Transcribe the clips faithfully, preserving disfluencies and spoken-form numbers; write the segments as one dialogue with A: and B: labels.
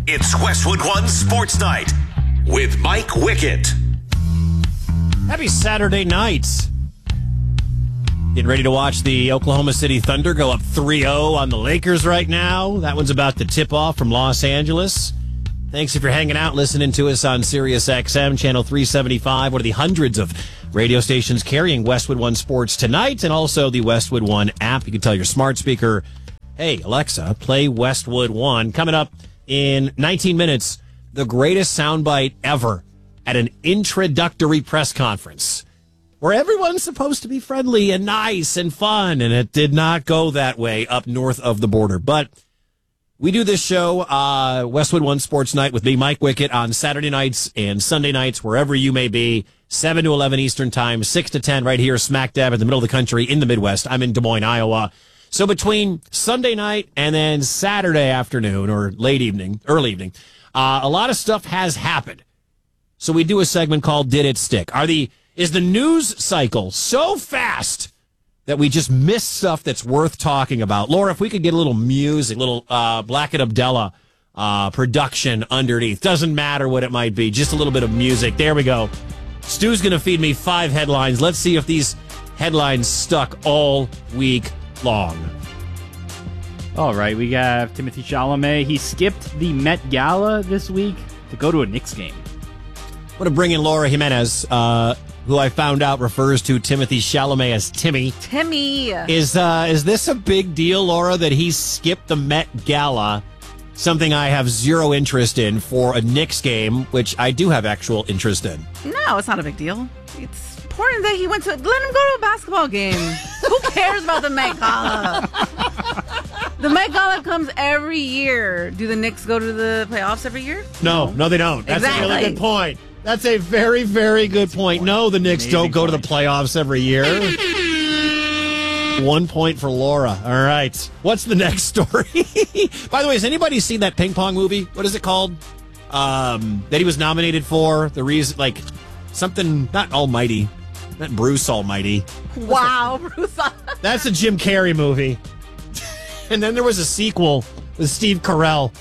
A: It's Westwood One Sports Night with Mike Wickett.
B: Happy Saturday night. Getting ready to watch the Oklahoma City Thunder go up three oh on the Lakers right now. That one's about to tip off from Los Angeles. Thanks if you're hanging out, listening to us on Sirius X M, channel three seventy-five, one of the hundreds of radio stations carrying Westwood One Sports tonight, and also the Westwood One app. You can tell your smart speaker, hey, Alexa, play Westwood One. Coming up in nineteen minutes, the greatest soundbite ever at an introductory press conference where everyone's supposed to be friendly and nice and fun, and it did not go that way up north of the border. But we do this show, uh, Westwood One Sports Night, with me, Mike Wickett, on Saturday nights and Sunday nights, wherever you may be, seven to eleven Eastern Time, six to ten right here, smack dab in the middle of the country in the Midwest. I'm in Des Moines, Iowa. So between Sunday night and then Saturday afternoon or late evening, early evening, uh, a lot of stuff has happened. So we do a segment called Did It Stick? Are the Is the news cycle so fast that we just miss stuff that's worth talking about? Laura, if we could get a little music, little uh, Black and Abdella uh, production underneath. Doesn't matter what it might be, just a little bit of music. There we go. Stu's going to feed me five headlines. Let's see if these headlines stuck all week long.
C: All right, we got Timothy Chalamet. He skipped the Met Gala this week to go to a Knicks game.
B: I want to bring in Laura Jimenez, uh, who I found out refers to Timothy Chalamet as Timmy.
D: Timmy.
B: Is uh, is this a big deal, Laura, that he skipped the Met Gala, something I have zero interest in, for a Knicks game, which I do have actual interest in?
D: No, it's not a big deal. It's important that he went to... Let him go to a basketball game. Who cares about the Met Gala? The Met Gala comes every year. Do the Knicks go to the playoffs every year?
B: No, no, they don't. That's
D: exactly.
B: a really good point. That's a very, very good point. No, the Knicks
C: Amazing
B: don't go
C: point.
B: to the playoffs every year. One point for Laura. All right. What's the next story? By the way, has anybody seen that ping pong movie? What is it called? Um, that he was nominated for? The reason, like, something, not Almighty, not Bruce Almighty.
D: Wow, Bruce.
B: That's a Jim Carrey movie. And then there was a sequel with Steve Carell.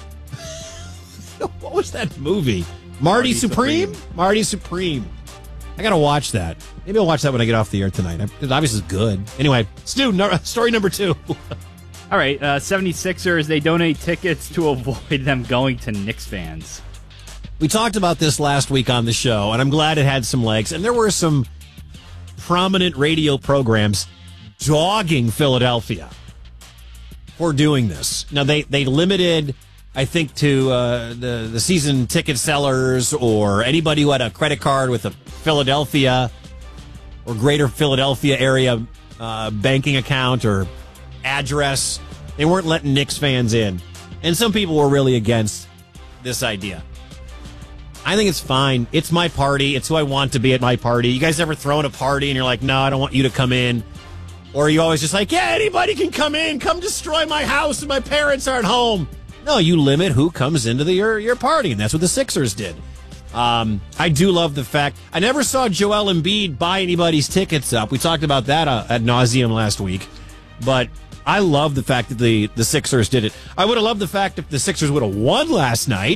B: What was that movie? Marty, Marty Supreme? Supreme? Marty Supreme. I got to watch that. Maybe I'll watch that when I get off the air tonight. It obviously is good. Anyway, Stu, no, story number two.
C: All right, uh, seventy-sixers, they donate tickets to avoid them going to Knicks fans.
B: We talked about this last week on the show, and I'm glad it had some legs. And there were some prominent radio programs dogging Philadelphia for doing this. Now, they, they limited... I think to uh, the the season ticket sellers or anybody who had a credit card with a Philadelphia or greater Philadelphia area uh, banking account or address. They weren't letting Knicks fans in. And some people were really against this idea. I think it's fine. It's my party. It's who I want to be at my party. You guys ever thrown a party and you're like, no, I don't want you to come in? Or are you always just like, yeah, anybody can come in. Come destroy my house and my parents aren't home. No, you limit who comes into the, your your party, and that's what the Sixers did. Um, I do love the fact I never saw Joel Embiid buy anybody's tickets up. We talked about that uh, ad nauseum last week, but I love the fact that the, the Sixers did it. I would have loved the fact if the Sixers would have won last night.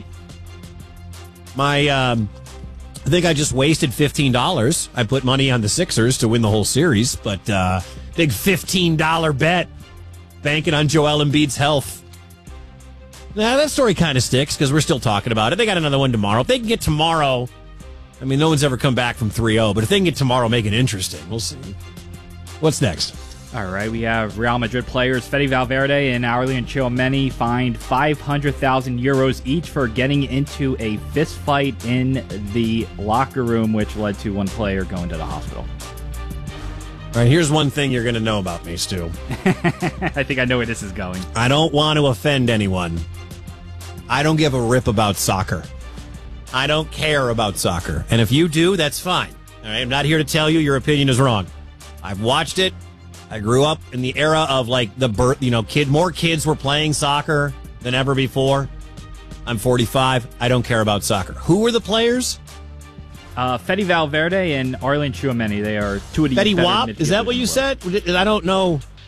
B: My, um, I think I just wasted fifteen dollars. I put money on the Sixers to win the whole series, but uh, big fifteen dollars bet, banking on Joel Embiid's health. Now, that story kind of sticks because we're still talking about it. They got another one tomorrow. If they can get tomorrow, I mean, no one's ever come back from three oh, but if they can get tomorrow, make it interesting. We'll see. What's next?
C: All right, we have Real Madrid players Fede Valverde and Aurelien Tchouameni fined five hundred thousand euros each for getting into a fist fight in the locker room, which led to one player going to the hospital.
B: All right, here's one thing you're going to know about me, Stu.
C: I think I know where this is going.
B: I don't want to offend anyone. I don't give a rip about soccer. I don't care about soccer. And if you do, that's fine. All right, I'm not here to tell you your opinion is wrong. I've watched it. I grew up in the era of like the birth, you know, kid, more kids were playing soccer than ever before. I'm forty-five. I don't care about soccer. Who were the players?
C: Uh, Fede Valverde and Aurelien Tchouameni. They are two of the
B: Fede
C: better
B: Wap? Is that what you said? I don't know.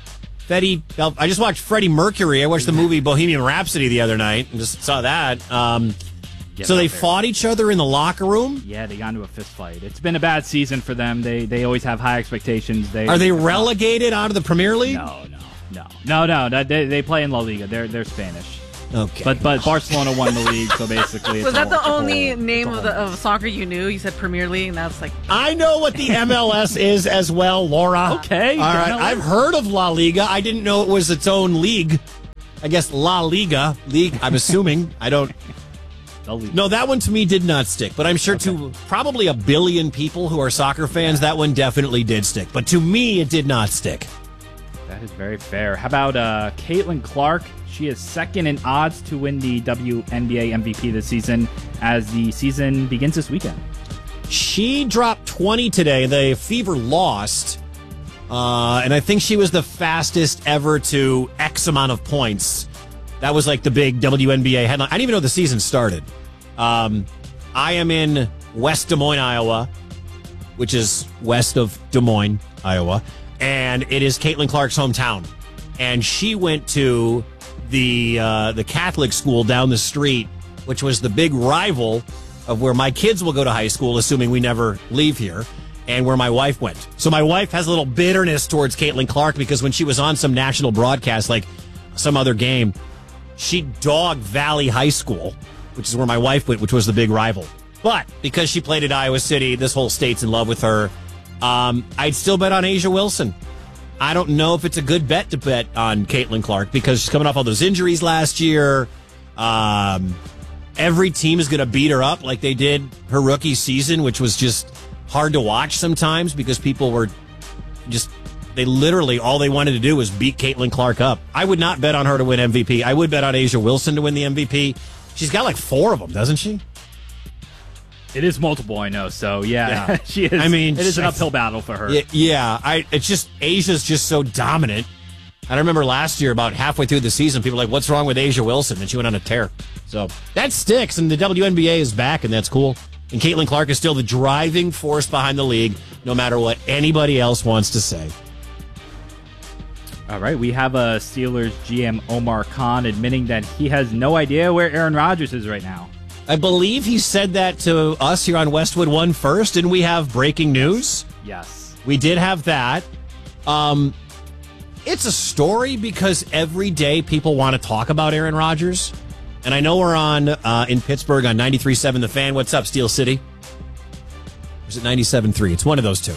B: Freddie, I just watched Freddie Mercury. I watched the movie Bohemian Rhapsody the other night and just saw that. Um, so they fought each other in the locker room?
C: Yeah, they got into a fist fight. It's been a bad season for them. They they always have high expectations. They
B: Are they relegated out of the Premier League?
C: No, no, no, no, no. no they they play in La Liga. They're they're Spanish.
B: Okay.
C: But but Barcelona won the league, so basically, it's
D: Was that
C: a,
D: the
C: it's a
D: only
C: whole,
D: name
C: it's a
D: of the
C: whole-
D: of soccer you knew? You said Premier League, and that's like
B: I know what the M L S is as well, Laura.
C: Okay,
B: All right.
C: M L S.
B: I've heard of La Liga. I didn't know it was its own league. I guess La Liga. League, I'm assuming. I don't.
C: The league.
B: No, that one to me did not stick. But I'm sure to probably a billion people who are soccer fans, that one definitely did stick. But to me, it did not stick.
C: That is very fair. How about uh, Caitlin Clark? She is second in odds to win the W N B A M V P this season as the season begins this weekend.
B: She dropped twenty today. The Fever lost. Uh, and I think she was the fastest ever to X amount of points. That was like the big W N B A headline. I didn't even know the season started. Um, I am in West Des Moines, Iowa, which is west of Des Moines, Iowa. And it is Caitlin Clark's hometown. And she went to the uh, the Catholic school down the street, which was the big rival of where my kids will go to high school, assuming we never leave here, and where my wife went. So my wife has a little bitterness towards Caitlin Clark because when she was on some national broadcast, like some other game, she dogged Valley High School, which is where my wife went, which was the big rival. But because she played at Iowa City, this whole state's in love with her. Um, I'd still bet on Asia Wilson. I don't know if it's a good bet to bet on Caitlin Clark because she's coming off all those injuries last year. Um, every team is going to beat her up like they did her rookie season, which was just hard to watch sometimes because people were just, they literally, all they wanted to do was beat Caitlin Clark up. I would not bet on her to win M V P. I would bet on Asia Wilson to win the M V P. She's got like four of them, doesn't she?
C: It is multiple, I know. So yeah,
B: Yeah.
C: she is.
B: I mean,
C: it is an
B: I-
C: uphill battle for her.
B: Yeah, yeah, I. It's just Asia's just so dominant. I remember last year, about halfway through the season, people were like, "What's wrong with Asia Wilson?" And she went on a tear. So that sticks, and the W N B A is back, and that's cool. And Caitlin Clark is still the driving force behind the league, no matter what anybody else wants to say.
C: All right, we have a Steelers G M Omar Khan admitting that he has no idea where Aaron Rodgers is right now.
B: I believe he said that to us here on Westwood One first, and we have breaking news.
C: Yes.
B: We did have that. Um, it's a story because every day people want to talk about Aaron Rodgers. And I know we're on uh, in Pittsburgh on ninety-three point seven The Fan. What's up, Steel City? Or is it ninety-seven point three? It's one of those two.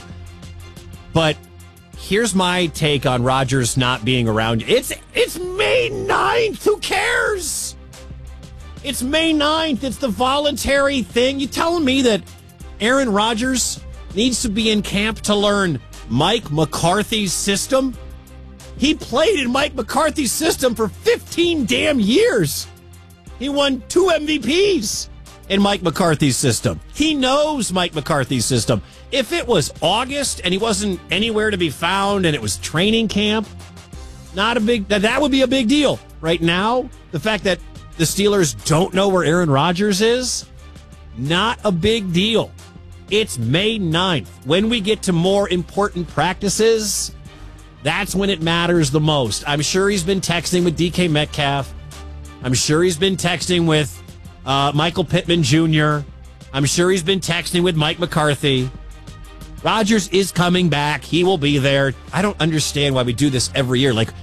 B: But here's my take on Rodgers not being around. It's, it's May ninth. Who cares? It's May ninth. It's the voluntary thing. You telling me that Aaron Rodgers needs to be in camp to learn Mike McCarthy's system? He played in Mike McCarthy's system for fifteen damn years. He won two M V Ps in Mike McCarthy's system. He knows Mike McCarthy's system. If it was August and he wasn't anywhere to be found and it was training camp, not a big, that, that would be a big deal. Right now, the fact that the Steelers don't know where Aaron Rodgers is, not a big deal. It's May ninth. When we get to more important practices, that's when it matters the most. I'm sure he's been texting with D K Metcalf. I'm sure he's been texting with uh, Michael Pittman Junior I'm sure he's been texting with Mike McCarthy. Rodgers is coming back. He will be there. I don't understand why we do this every year. Like,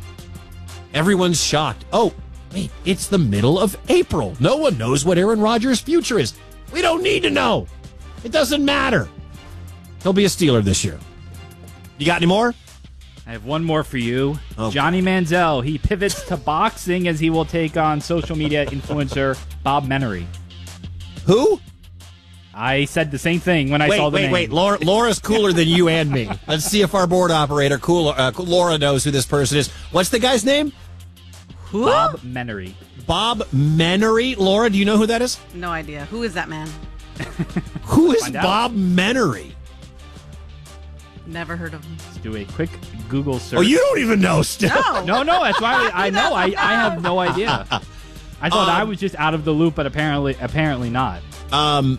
B: everyone's shocked. Oh, wait, it's the middle of April. No one knows what Aaron Rodgers' future is. We don't need to know. It doesn't matter. He'll be a Steeler this year. You got any more?
C: I have one more for you.
B: Okay.
C: Johnny Manziel, he pivots to boxing as he will take on social media influencer Bob Menery.
B: Who?
C: I said the same thing when I
B: wait,
C: saw the
B: wait,
C: name.
B: wait. Laura, Laura's cooler than you and me. Let's see if our board operator, cool, uh, Laura, knows who this person is. What's the guy's name?
D: Who?
C: Bob Menery.
B: Bob Menery. Laura, do you know who that is?
D: No idea. Who is that man?
B: Who is
C: Find out.
B: Bob Menery?
D: Never heard of him.
C: Let's do a quick Google search.
B: Oh, you don't even know still.
D: No.
C: No, no, that's why I, I know. I, I have no idea. I thought
B: Um,
C: I was just out of the loop, but apparently apparently not.
B: Um,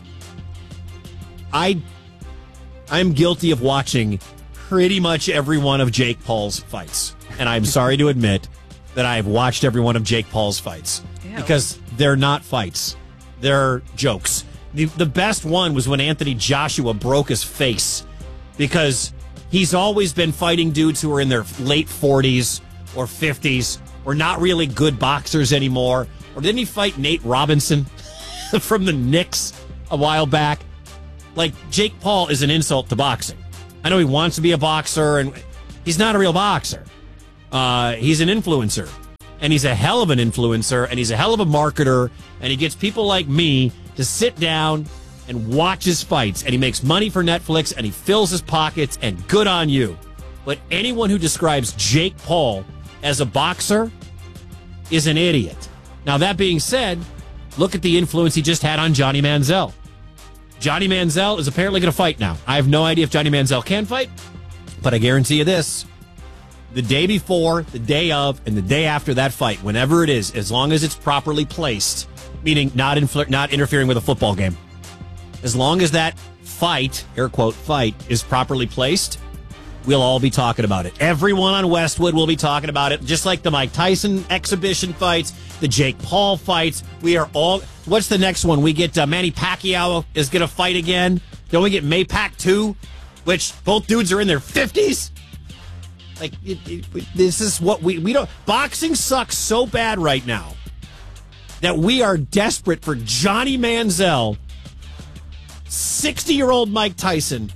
B: I, I'm guilty of watching pretty much every one of Jake Paul's fights. and I'm sorry to admit that I've watched every one of Jake Paul's fights.
D: Ew.
B: Because they're not fights. They're jokes. The, the best one was when Anthony Joshua broke his face because he's always been fighting dudes who are in their late forties or fifties or not really good boxers anymore. Or didn't he fight Nate Robinson from the Knicks a while back? Like, Jake Paul is an insult to boxing. I know he wants to be a boxer, and he's not a real boxer. Uh, he's an influencer. And he's a hell of an influencer, and he's a hell of a marketer, and he gets people like me to sit down and watch his fights, and he makes money for Netflix, and he fills his pockets, and good on you. But anyone who describes Jake Paul as a boxer is an idiot. Now, that being said, look at the influence he just had on Johnny Manziel. Johnny Manziel is apparently going to fight now. I have no idea if Johnny Manziel can fight, but I guarantee you this. The day before, the day of, and the day after that fight, whenever it is, as long as it's properly placed, meaning not infl- not interfering with a football game, as long as that fight, air quote, fight, is properly placed, we'll all be talking about it. Everyone on Westwood will be talking about it, just like the Mike Tyson exhibition fights, the Jake Paul fights. We are all... What's the next one? We get uh, Manny Pacquiao is going to fight again. Then we get Maypac two, which both dudes are in their fifties. Like, it, it, this is what we... we don't. Boxing sucks so bad right now that we are desperate for Johnny Manziel, sixty-year-old Mike Tyson,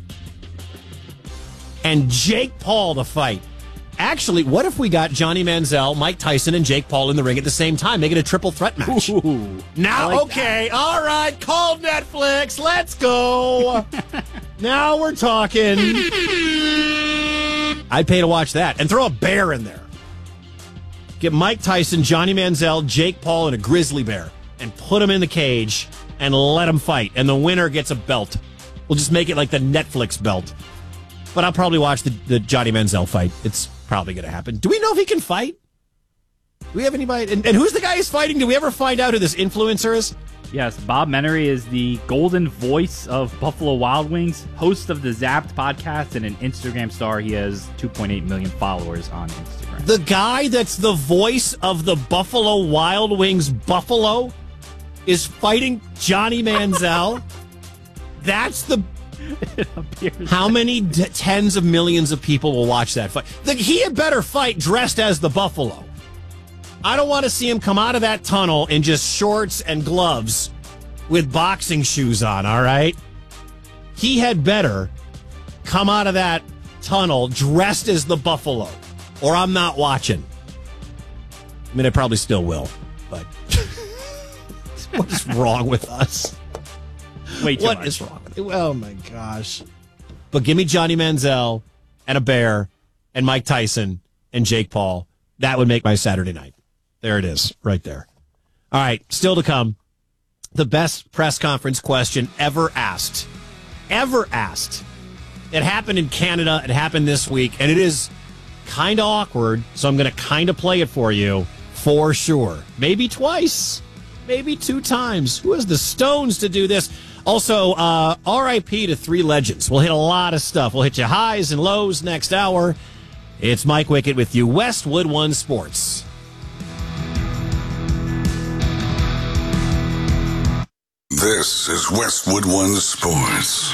B: and Jake Paul to fight. Actually, what if we got Johnny Manziel, Mike Tyson, and Jake Paul in the ring at the same time? Make it a triple threat match.
C: Ooh,
B: now,
C: like
B: okay, that. All right, call Netflix. Let's go. Now we're talking. I'd pay to watch that. And throw a bear in there. Get Mike Tyson, Johnny Manziel, Jake Paul, and a grizzly bear. And put them in the cage and let them fight. And the winner gets a belt. We'll just make it like the Netflix belt. But I'll probably watch the, the Johnny Manziel fight. It's probably going to happen. Do we know if he can fight? Do we have anybody? And, and who's the guy he's fighting? Do we ever find out who this influencer is?
C: Yes, Bob Menery is the golden voice of Buffalo Wild Wings, host of the Zapped podcast, and an Instagram star. He has two point eight million followers on Instagram.
B: The guy that's the voice of the Buffalo Wild Wings Buffalo is fighting Johnny Manziel. That's the... How many d- tens of millions of people will watch that fight? The, he had better fight dressed as the Buffalo. I don't want to see him come out of that tunnel in just shorts and gloves with boxing shoes on, all right? He had better come out of that tunnel dressed as the Buffalo, or I'm not watching. I mean, I probably still will, but what is wrong with us?
C: Way too
B: What
C: much.
B: is wrong with it? Oh, my gosh. But give me Johnny Manziel and a bear and Mike Tyson and Jake Paul. That would make my Saturday night. There it is, right there. All right, still to come. The best press conference question ever asked. Ever asked. It happened in Canada. It happened this week, and it is kind of awkward, so I'm going to kind of play it for you for sure. Maybe twice. Maybe two times. Who has the stones to do this? Also, uh, R I P to three legends. We'll hit a lot of stuff. We'll hit you highs and lows next hour. It's Mike Wickett with you, Westwood One Sports.
A: This is Westwood One Sports.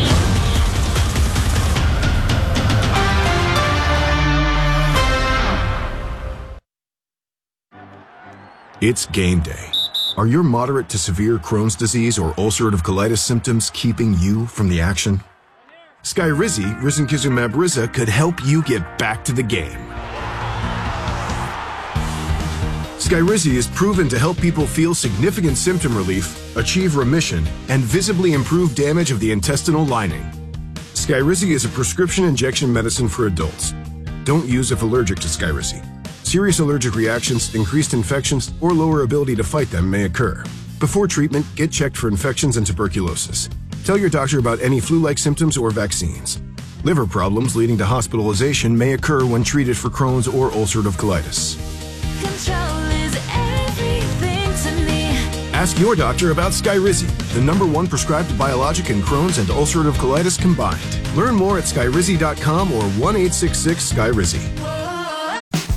E: It's game day. Are your moderate to severe Crohn's disease or ulcerative colitis symptoms keeping you from the action? Skyrizi, risankizumab Riza, could help you get back to the game. Skyrizi is proven to help people feel significant symptom relief, achieve remission, and visibly improve damage of the intestinal lining. Skyrizi is a prescription injection medicine for adults. Don't use if allergic to Skyrizi. Serious allergic reactions, increased infections, or lower ability to fight them may occur. Before treatment, get checked for infections and tuberculosis. Tell your doctor about any flu-like symptoms or vaccines. Liver problems leading to hospitalization may occur when treated for Crohn's or ulcerative colitis.
F: Control is everything to me.
E: Ask your doctor about Skyrizi, the number one prescribed biologic in Crohn's and ulcerative colitis combined. Learn more at skyrizi dot com or one eight six six Skyrizi.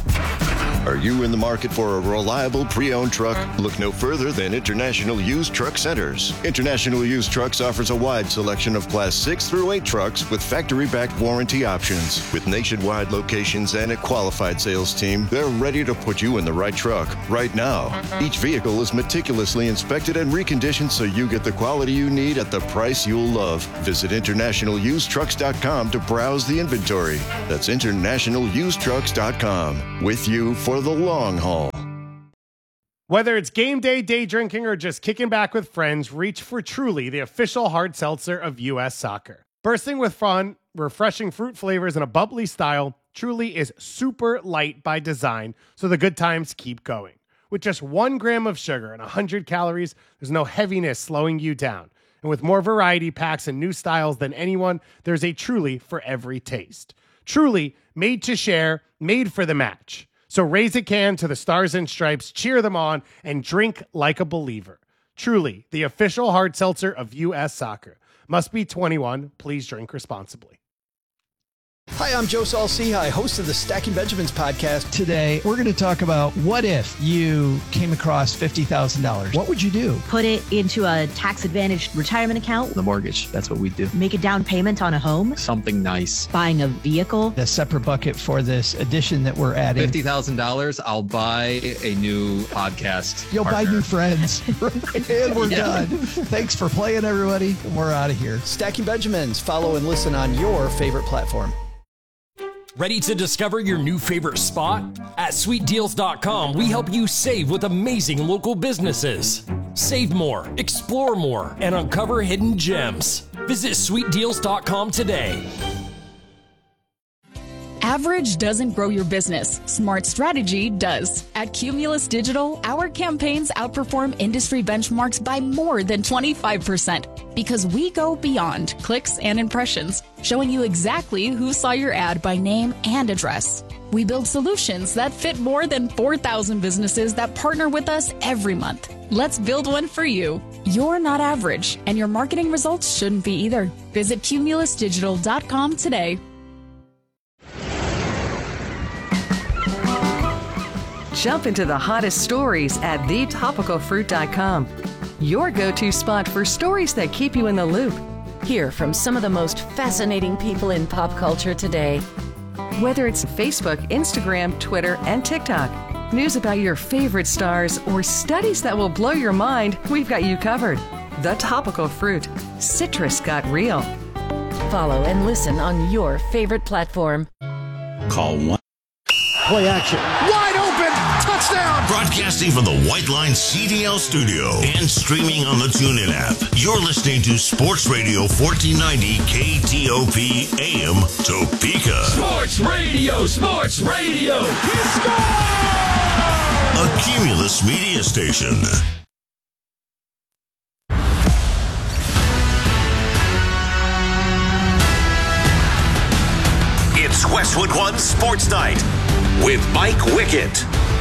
G: you in the market for a reliable pre-owned truck, look no further than International Used Truck Centers. International Used Trucks offers a wide selection of Class six through eight trucks with factory-backed warranty options. With nationwide locations and a qualified sales team, they're ready to put you in the right truck right now. Each vehicle is meticulously inspected and reconditioned so you get the quality you need at the price you'll love. Visit international used trucks dot com to browse the inventory. That's international used trucks dot com. With you for the long haul.
H: Whether it's game day, day drinking, or just kicking back with friends, reach for Truly, the official hard seltzer of U S Soccer. Bursting with fun, refreshing fruit flavors, and a bubbly style, Truly is super light by design, so the good times keep going. With just one gram of sugar and one hundred calories, there's no heaviness slowing you down. And with more variety packs and new styles than anyone, there's a Truly for every taste. Truly, made to share, made for the match. So raise a can to the Stars and Stripes, cheer them on, and drink like a believer. Truly, the official hard seltzer of U S Soccer. Must be twenty-one. Please drink responsibly.
I: Hi, I'm Joe Saul-Sehy, host of the Stacking Benjamins podcast.
J: Today, we're going to talk about what if you came across fifty thousand dollars? What would you do?
K: Put it into a tax-advantaged retirement account.
J: The mortgage, that's what we do.
K: Make a down payment on a home.
J: Something nice.
K: Buying a vehicle.
J: The separate bucket for this addition that we're adding.
L: fifty thousand dollars, I'll buy a new podcast
J: You'll
L: partner.
J: buy new friends. And we're
L: Yeah.
J: done. Thanks for playing, everybody. We're out of here.
I: Stacking Benjamins. Follow and listen on your favorite platform.
M: Ready to discover your new favorite spot? At sweet deals dot com, we help you save with amazing local businesses. Save more, explore more, and uncover hidden gems. Visit sweet deals dot com today.
N: Average doesn't grow your business. Smart strategy does. At Cumulus Digital, our campaigns outperform industry benchmarks by more than twenty-five percent because we go beyond clicks and impressions, showing you exactly who saw your ad by name and address. We build solutions that fit more than four thousand businesses that partner with us every month. Let's build one for you. You're not average, and your marketing results shouldn't be either. Visit cumulus digital dot com today.
O: Jump into the hottest stories at the topical fruit dot com. Your go-to spot for stories that keep you in the loop.
P: Hear from some of the most fascinating people in pop culture today.
O: Whether it's Facebook, Instagram, Twitter, and TikTok, news about your favorite stars, or studies that will blow your mind, we've got you covered. The Topical Fruit. Citrus got real.
P: Follow and listen on your favorite platform.
A: Call one.
Q: Play action. Wide open. Touchdown.
A: Broadcasting from the White Line C D L studio and streaming on the TuneIn app. You're listening to Sports Radio fourteen ninety K T O P A M Topeka.
R: Sports Radio, Sports Radio.
A: He scored! A Cumulus media station. It's Westwood One Sports Night with Mike Wickett.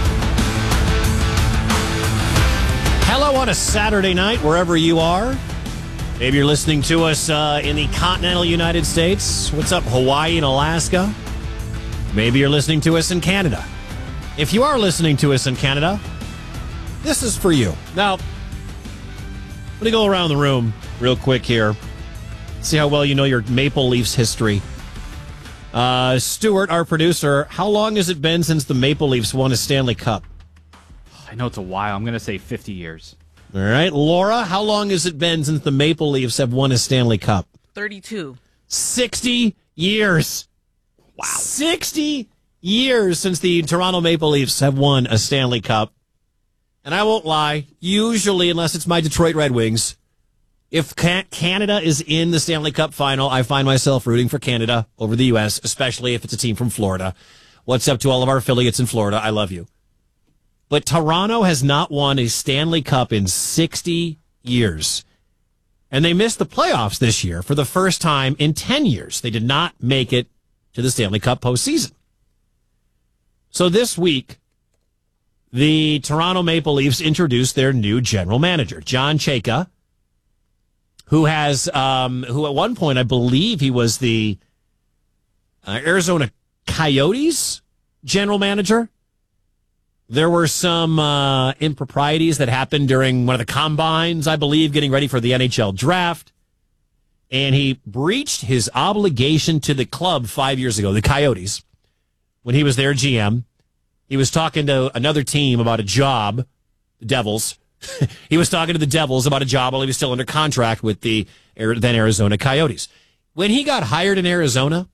B: Hello on a Saturday night, wherever you are. Maybe you're listening to us uh, in the continental United States. What's up, Hawaii and Alaska? Maybe you're listening to us in Canada. If you are listening to us in Canada, this is for you. Now, let me go around the room real quick here. See how well you know your Maple Leafs history. Uh, Stuart, our producer, how long has it been since the Maple Leafs won a Stanley Cup?
C: I know it's a while. I'm going to say fifty years.
B: All right. Laura, how long has it been since the Maple Leafs have won a Stanley Cup?
D: thirty-two.
B: sixty years. Wow. sixty years since the Toronto Maple Leafs have won a Stanley Cup. And I won't lie, usually, unless it's my Detroit Red Wings, if Canada is in the Stanley Cup final, I find myself rooting for Canada over the U S, especially if it's a team from Florida. What's up to all of our affiliates in Florida? I love you. But Toronto has not won a Stanley Cup in sixty years. And they missed the playoffs this year for the first time in ten years. They did not make it to the Stanley Cup postseason. So this week, the Toronto Maple Leafs introduced their new general manager, John Chayka, who has, um, who at one point, I believe he was the uh, Arizona Coyotes general manager. There were some uh, improprieties that happened during one of the combines, I believe, getting ready for the N H L draft. And he breached his obligation to the club five years ago, the Coyotes, when he was their G M. He was talking to another team about a job, the Devils. He was talking to the Devils about a job while he was still under contract with the then Arizona Coyotes. When he got hired in Arizona,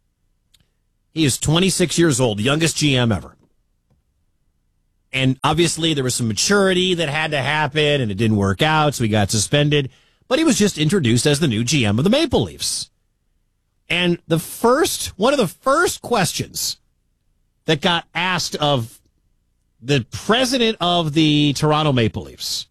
B: he is twenty-six years old, youngest G M ever. And obviously there was some maturity that had to happen, and it didn't work out, so he got suspended. But he was just introduced as the new G M of the Maple Leafs. And the first, one of the first questions that got asked of the president of the Toronto Maple Leafs.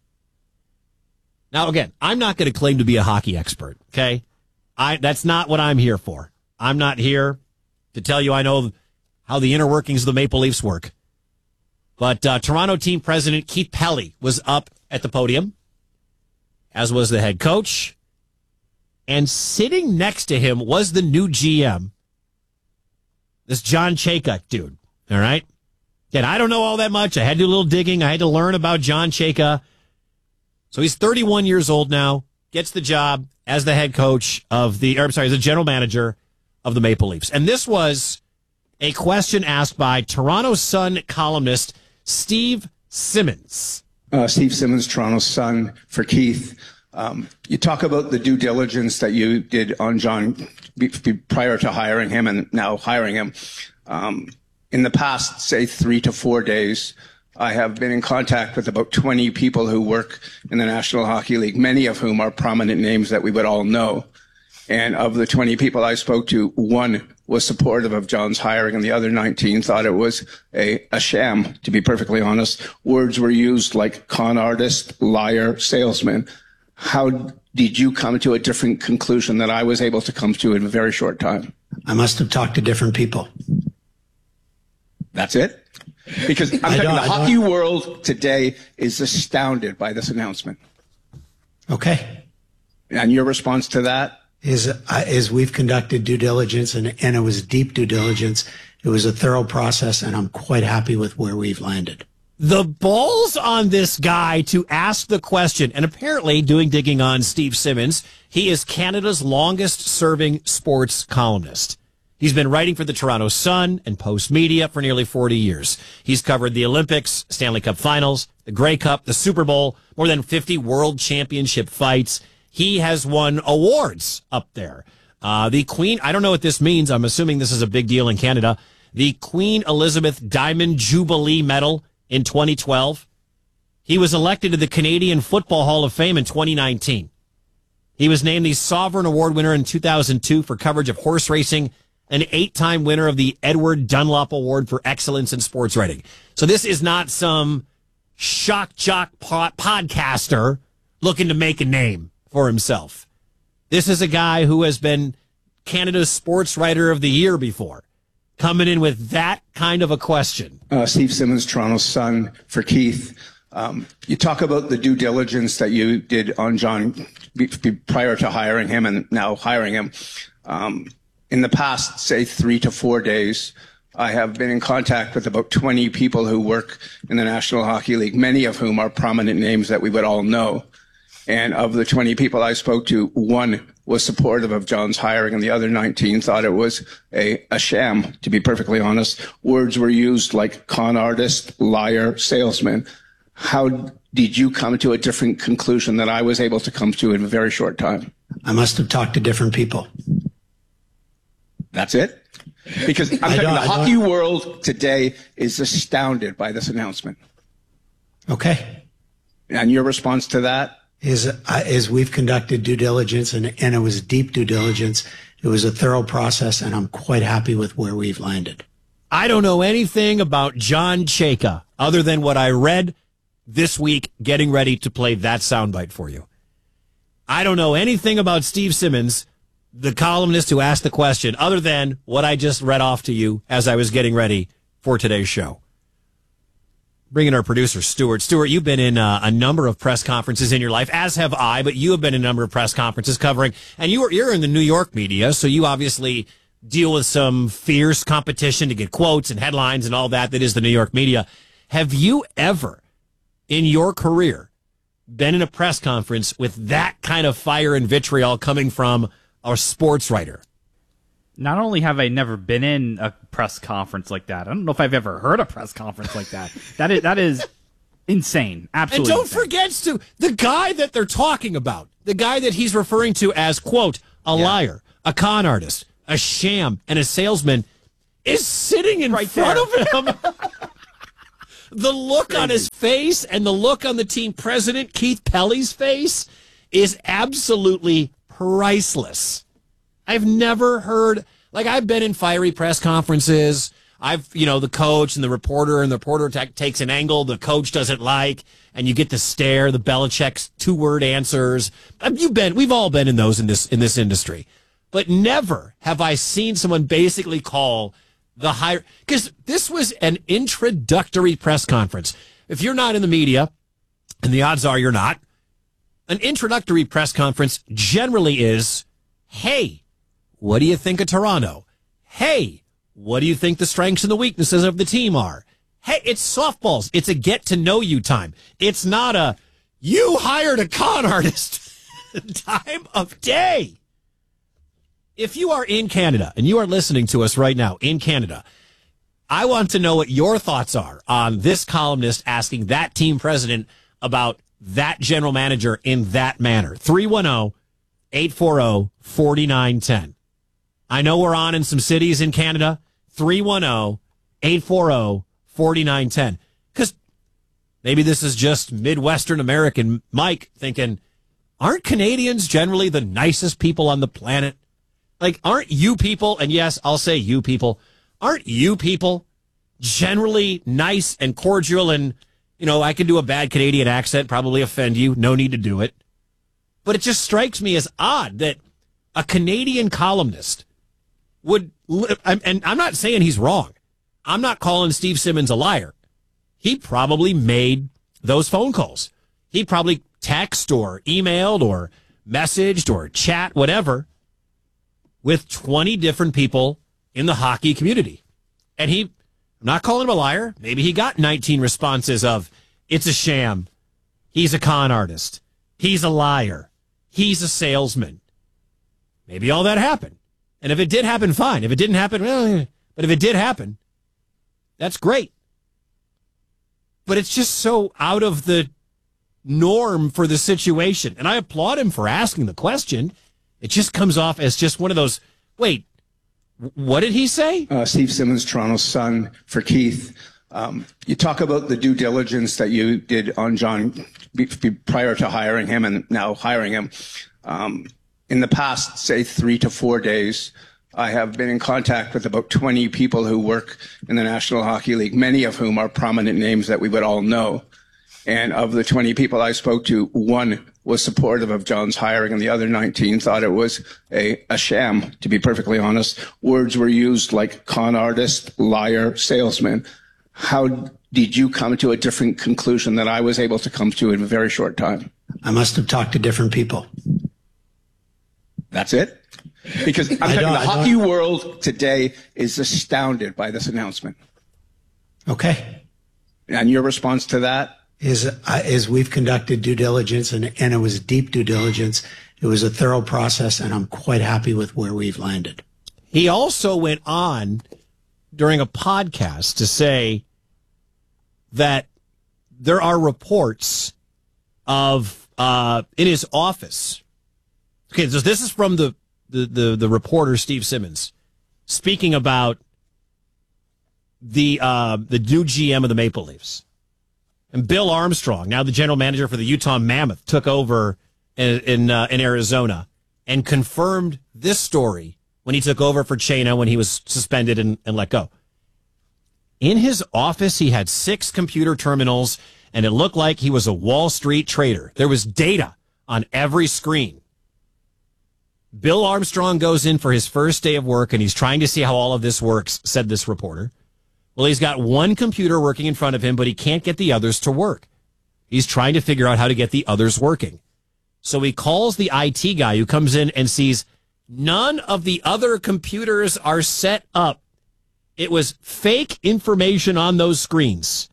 B: Now, again, I'm not going to claim to be a hockey expert, okay? I that's not what I'm here for. I'm not here to tell you I know how the inner workings of the Maple Leafs work. But uh, Toronto team president Keith Pelly was up at the podium, as was the head coach. And sitting next to him was the new G M, this John Chayka dude, all right? Again, I don't know all that much. I had to do a little digging. I had to learn about John Chayka. So he's thirty-one years old now, gets the job as the head coach of the, or I'm sorry, as the general manager of the Maple Leafs. And this was a question asked by Toronto Sun columnist Steve Simmons.
S: Uh, Steve Simmons, Toronto Sun, for Keith. Um, you talk about the due diligence that you did on John be, be prior to hiring him and now hiring him. Um, in the past, say, three to four days, I have been in contact with about twenty people who work in the National Hockey League, many of whom are prominent names that we would all know. And of the twenty people I spoke to, one was supportive of John's hiring, and the other nineteen thought it was a, a sham, to be perfectly honest. Words were used like con artist, liar, salesman. How did you come to a different conclusion that I was able to come to in a very short time?
T: I must have talked to different people.
S: That's it? Because I'm telling you, the hockey world today is astounded by this announcement.
T: Okay.
S: And your response to that?
T: Is, uh, is we've conducted due diligence, and, and it was deep due diligence. It was a thorough process, and I'm quite happy with where we've landed.
B: The balls on this guy to ask the question, and apparently doing digging on Steve Simmons, he is Canada's longest-serving sports columnist. He's been writing for the Toronto Sun and Post Media for nearly forty years. He's covered the Olympics, Stanley Cup Finals, the Grey Cup, the Super Bowl, more than fifty World Championship fights. He has won awards up there. Uh, the Queen, I don't know what this means. I'm assuming this is a big deal in Canada. The Queen Elizabeth Diamond Jubilee Medal in twenty twelve. He was elected to the Canadian Football Hall of Fame in twenty nineteen. He was named the Sovereign Award winner in two thousand two for coverage of horse racing, an eight-time winner of the Edward Dunlop Award for excellence in sports writing. So this is not some shock jock pod- podcaster looking to make a name for himself. This is a guy who has been Canada's Sports Writer of the Year before, coming in with that kind of a question.
S: Uh, Steve Simmons, Toronto Sun, for Keith. Um, you talk about the due diligence that you did on John be, be prior to hiring him and now hiring him. Um, in the past, say, three to four days, I have been in contact with about twenty people who work in the National Hockey League, many of whom are prominent names that we would all know. And of the twenty people I spoke to, one was supportive of John's hiring, and the other nineteen thought it was a, a sham, to be perfectly honest. Words were used like con artist, liar, salesman. How did you come to a different conclusion that I was able to come to in a very short time?
T: I must have talked to different people.
S: That's it? Because I'm telling you, the hockey world today is astounded by this announcement.
T: Okay.
S: And your response to that?
T: Is, uh, is we've conducted due diligence, and, and it was deep due diligence. It was a thorough process, and I'm quite happy with where we've landed.
B: I don't know anything about John Chayka other than what I read this week getting ready to play that soundbite for you. I don't know anything about Steve Simmons, the columnist who asked the question, other than what I just read off to you as I was getting ready for today's show. Bring in our producer, Stuart. Stuart, you've been in uh, a number of press conferences in your life, as have I, but you have been in a number of press conferences covering, and you are, you're in the New York media, so you obviously deal with some fierce competition to get quotes and headlines and all that that is the New York media. Have you ever in your career been in a press conference with that kind of fire and vitriol coming from a sports writer?
C: Not only have I never been in a press conference like that, I don't know if I've ever heard a press conference like that. That is that is insane. Absolutely.
B: And don't
C: insane.
B: forget, Stu, the guy that they're talking about, the guy that he's referring to as, quote, a yeah. liar, a con artist, a sham, and a salesman is sitting in
C: right
B: front
C: there.
B: of him. The look Crazy. on his face and the look on the team president, Keith Pelly's face, is absolutely priceless. I've never heard, like, I've been in fiery press conferences. I've, you know, the coach and the reporter, and the reporter t- takes an angle the coach doesn't like, and you get to stare, the Belichick's two-word answers. Um, you've been, we've all been in those in this in this industry. But never have I seen someone basically call the higher, because this was an introductory press conference. If you're not in the media, and the odds are you're not, an introductory press conference generally is, hey, what do you think of Toronto? Hey, what do you think the strengths and the weaknesses of the team are? Hey, it's softballs. It's a get-to-know-you time. It's not a, you hired a con artist time of day. If you are in Canada and you are listening to us right now in Canada, I want to know what your thoughts are on this columnist asking that team president about that general manager in that manner. three one zero, eight four zero, four nine one zero. I know we're on in some cities in Canada. three one zero, eight four zero, four nine one zero. Because maybe this is just Midwestern American Mike thinking, aren't Canadians generally the nicest people on the planet? Like, aren't you people, and yes, I'll say you people, aren't you people generally nice and cordial? And, you know, I can do a bad Canadian accent, probably offend you. No need to do it. But it just strikes me as odd that a Canadian columnist would, and I'm not saying he's wrong. I'm not calling Steve Simmons a liar. He probably made those phone calls. He probably texted or emailed or messaged or chat, whatever, with twenty different people in the hockey community. And he, I'm not calling him a liar. Maybe he got nineteen responses of, it's a sham. He's a con artist. He's a liar. He's a salesman. Maybe all that happened. And if it did happen, fine. If it didn't happen, well, but if it did happen, that's great. But it's just so out of the norm for the situation. And I applaud him for asking the question. It just comes off as just one of those, wait, what did he say?
S: Uh, Steve Simmons, Toronto's son, for Keith. Um, you talk about the due diligence that you did on John be, be prior to hiring him and now hiring him. Um, in the past, say, three to four days, I have been in contact with about twenty people who work in the National Hockey League, many of whom are prominent names that we would all know. And of the twenty people I spoke to, one was supportive of John's hiring, and the other nineteen thought it was a, a sham, to be perfectly honest. Words were used like con artist, liar, salesman. How did you come to a different conclusion that I was able to come to in a very short time?
T: I must have talked to different people.
S: That's it? Because I'm telling you, the hockey world today is astounded by this announcement.
T: Okay.
S: And your response to that?
T: Is, uh, is we've conducted due diligence, and, and it was deep due diligence. It was a thorough process, and I'm quite happy with where we've landed.
B: He also went on during a podcast to say that there are reports of uh, in his office. Okay, so this is from the, the, the, the reporter, Steve Simmons, speaking about the uh, the new G M of the Maple Leafs. And Bill Armstrong, now the general manager for the Utah Mammoth, took over in in, uh, in Arizona and confirmed this story when he took over for Chaina when he was suspended and, and let go. In his office, he had six computer terminals, and it looked like he was a Wall Street trader. There was data on every screen. Bill Armstrong goes in for his first day of work, and he's trying to see how all of this works, said this reporter. Well, he's got one computer working in front of him, but he can't get the others to work. He's trying to figure out how to get the others working. So he calls the I T guy who comes in and sees none of the other computers are set up. It was fake information on those screens.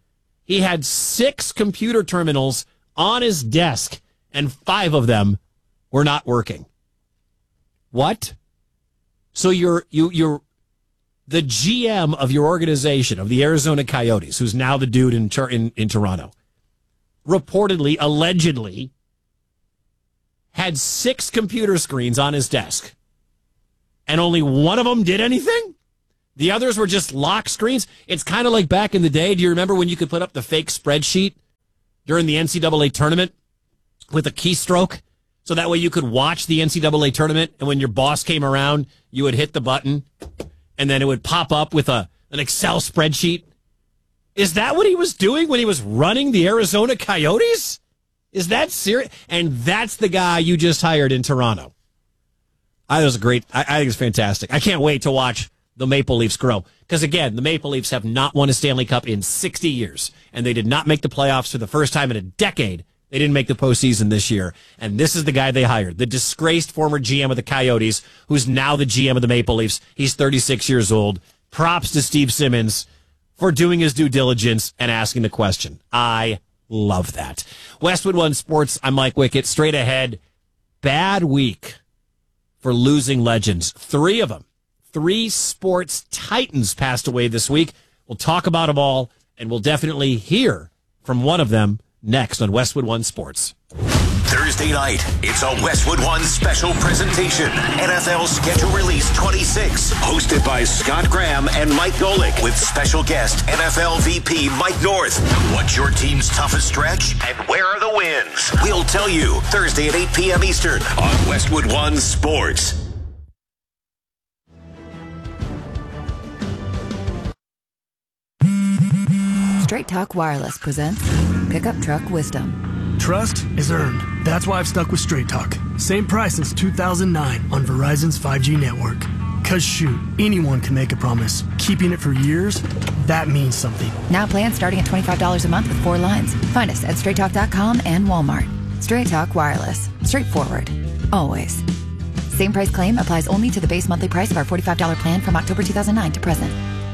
B: He had six computer terminals on his desk, and five of them were not working. What? So you're you you're the G M of your organization, of the Arizona Coyotes, who's now the dude in in, in Toronto, reportedly, allegedly, had six computer screens on his desk, and only one of them did anything? The others were just lock screens? It's kind of like back in the day. Do you remember when you could put up the fake spreadsheet during the N C double A tournament with a keystroke? So that way you could watch the N C double A tournament, and when your boss came around, you would hit the button, and then it would pop up with a an Excel spreadsheet. Is that what he was doing when he was running the Arizona Coyotes? Is that serious? And that's the guy you just hired in Toronto. I think it was a great. I, I think it's fantastic. I can't wait to watch the Maple Leafs grow. Because, again, the Maple Leafs have not won a Stanley Cup in sixty years, and they did not make the playoffs for the first time in a decade. They didn't make the postseason this year, and this is the guy they hired, the disgraced former G M of the Coyotes, who's now the G M of the Maple Leafs. He's thirty-six years old. Props to Steve Simmons for doing his due diligence and asking the question. I love that. Westwood One Sports, I'm Mike Wickett. Straight ahead, bad week for losing legends. Three of them. Three sports titans passed away this week. We'll talk about them all, and we'll definitely hear from one of them next on Westwood One Sports.
A: Thursday night, it's a Westwood One special presentation. N F L Schedule Release twenty-six, hosted by Scott Graham and Mike Golick, with special guest N F L V P Mike North. What's your team's toughest stretch, and where are the wins? We'll tell you Thursday at eight p.m. Eastern on Westwood One Sports.
U: Straight Talk Wireless presents Pickup Truck Wisdom.
V: Trust is earned. That's why I've stuck with Straight Talk. Same price since two thousand nine on Verizon's five G network. Cause shoot, anyone can make a promise. Keeping it for years, that means something.
U: Now plans starting at twenty-five dollars a month with four lines. Find us at straight talk dot com and Walmart. Straight Talk Wireless. Straightforward. Always. Same price claim applies only to the base monthly price of our forty-five dollars plan from October two thousand nine to present.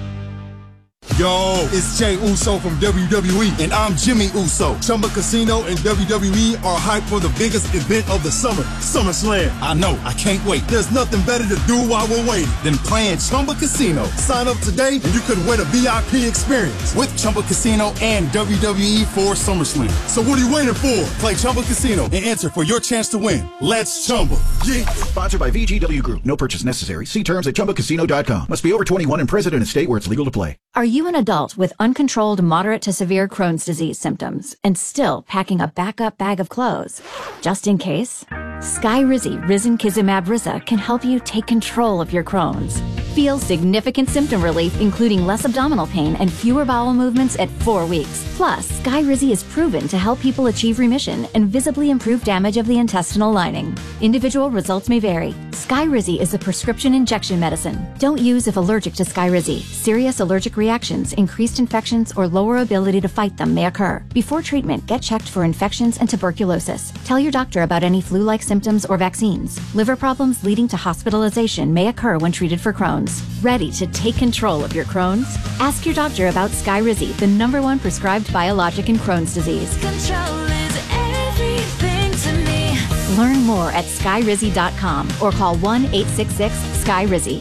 W: Yo, it's Jay Uso from W W E, and I'm Jimmy Uso. Chumba Casino and W W E are hyped for the biggest event of the summer, SummerSlam. I know, I can't wait. There's nothing better to do while we're waiting than playing Chumba Casino. Sign up today, and you could win a V I P experience with Chumba Casino and W W E for SummerSlam. So what are you waiting for? Play Chumba Casino and enter for your chance to win. Let's Chumba. Yeah.
X: Sponsored by V G W Group. No purchase necessary. See terms at chumba casino dot com. Must be over twenty-one and present in a state where it's legal to play.
K: Are you an adult with uncontrolled moderate to severe Crohn's disease symptoms and still packing a backup bag of clothes? Just in case, Skyrizi Risankizumab Riza can help you take control of your Crohn's. Feel significant symptom relief, including less abdominal pain and fewer bowel movements at four weeks. Plus, Skyrizi is proven to help people achieve remission and visibly improve damage of the intestinal lining. Individual results may vary. Skyrizi is a prescription injection medicine. Don't use if allergic to Skyrizi. Serious allergic reactions, increased infections, or lower ability to fight them may occur. Before treatment, get checked for infections and tuberculosis. Tell your doctor about any flu-like symptoms or vaccines. Liver problems leading to hospitalization may occur when treated for Crohn's. Ready to take control of your Crohn's? Ask your doctor about Skyrizi, the number one prescribed biologic in Crohn's disease.
F: Control is everything to me.
K: Learn more at skyrizi dot com or call one eight six six Skyrizi.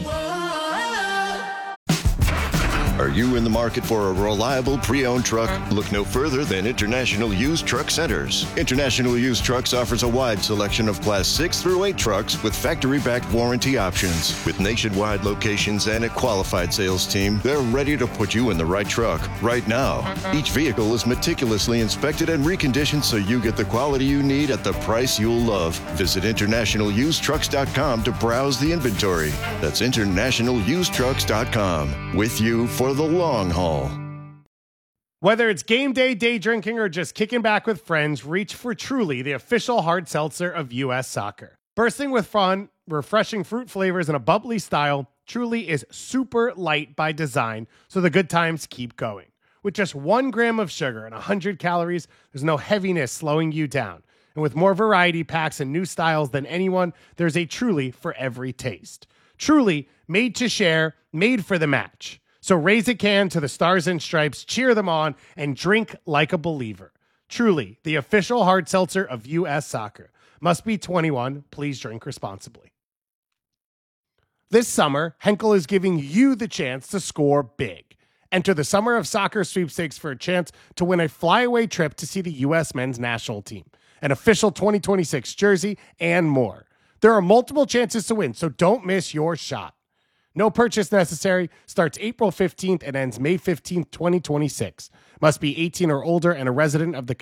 G: Are you in the market for a reliable pre-owned truck? Look no further than International Used Truck Centers. International Used Trucks offers a wide selection of Class six through eight trucks with factory-backed warranty options. With nationwide locations and a qualified sales team, they're ready to put you in the right truck right now. Each vehicle is meticulously inspected and reconditioned so you get the quality you need at the price you'll love. Visit international used trucks dot com to browse the inventory. That's international used trucks dot com. With you for the long haul.
H: Whether it's game day, day drinking, or just kicking back with friends, reach for Truly, the official hard seltzer of U S Soccer. Bursting with fun, refreshing fruit flavors, and a bubbly style, Truly is super light by design, so the good times keep going. With just one gram of sugar and one hundred calories, there's no heaviness slowing you down. And with more variety packs and new styles than anyone, there's a Truly for every taste. Truly, made to share, made for the match. So raise a can to the Stars and Stripes, cheer them on, and drink like a believer. Truly, the official hard seltzer of U S Soccer. Must be twenty-one. Please drink responsibly. This summer, Henkel is giving you the chance to score big. Enter the Summer of Soccer sweepstakes for a chance to win a flyaway trip to see the U S men's national team, an official twenty twenty-six jersey, and more. There are multiple chances to win, so don't miss your shot. No purchase necessary. Starts April fifteenth and ends May fifteenth, twenty twenty-six. Must be eighteen or older and a resident of the